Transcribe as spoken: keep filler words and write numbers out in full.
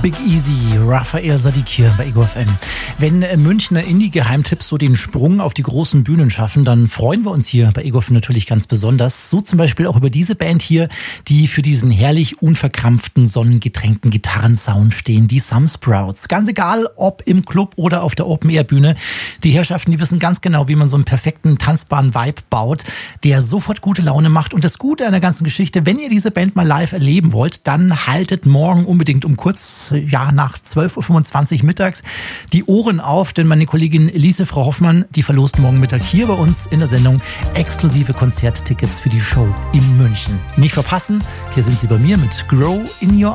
Big Easy, Raphael Saadiq hier bei Ego F M. Wenn Münchner Indie-Geheimtipps so den Sprung auf die großen Bühnen schaffen, dann freuen wir uns hier bei Ego F M natürlich ganz besonders. So zum Beispiel auch über diese Band hier, die für diesen herrlich unverkrampften, sonnengetränkten Gitarrensound stehen, die Some Sprouts. Ganz egal, ob im Club oder auf der Open-Air-Bühne. Die Herrschaften, die wissen ganz genau, wie man so einen perfekten, tanzbaren Vibe baut, der sofort gute Laune macht. Und das Gute an der ganzen Geschichte, wenn ihr diese Band mal live erleben wollt, dann haltet morgen unbedingt um kurz ja nach zwölf Uhr fünfundzwanzig mittags die Ohren auf, denn meine Kollegin Elise, Frau Hoffmann, die verlost morgen Mittag hier bei uns in der Sendung exklusive Konzerttickets für die Show in München. Nicht verpassen, hier sind sie bei mir mit Grow in Your